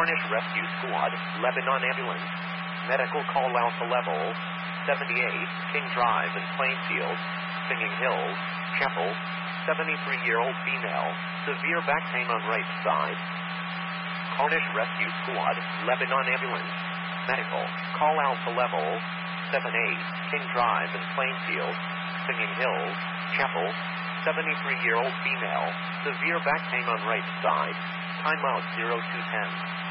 Cornish Rescue Squad, Lebanon Ambulance. Medical call out to level 78, King Drive in Plainfield, Singing Hills, Chapel. 73-year-old female, severe back pain on right side. Cornish Rescue Squad, Lebanon Ambulance. Medical call out to level 78, King Drive in Plainfield, Singing Hills, Chapel. 73-year-old female, severe back pain on right side. Timeout 0210.